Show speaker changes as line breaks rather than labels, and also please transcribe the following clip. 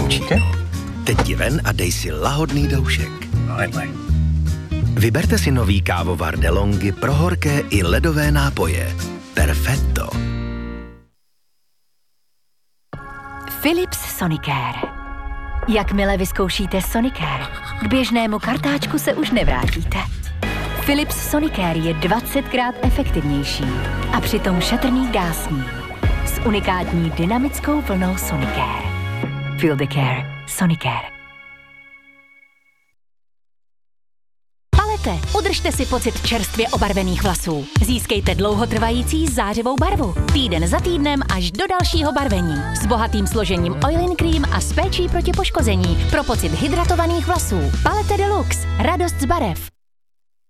Stačí? Teď ti ven a dej si lahodný doušek. Vyberte si nový kávovar DeLonghi pro horké i ledové nápoje. Perfetto.
Philips Sonicare. Jakmile vyzkoušíte Sonicare, k běžnému kartáčku se už nevrátíte. Philips Sonicare je 20krát efektivnější a přitom šetrný k dásní. S unikátní dynamickou vlnou Sonicare. Feel the care. Sonicare. Palete. Udržte si pocit čerstvě obarvených vlasů. Získejte dlouhotrvající zářivou barvu. Týden za týdnem až do dalšího barvení. S bohatým složením Oil-in Cream a s péčí proti poškození pro pocit hydratovaných vlasů. Palete Deluxe. Radost z barev.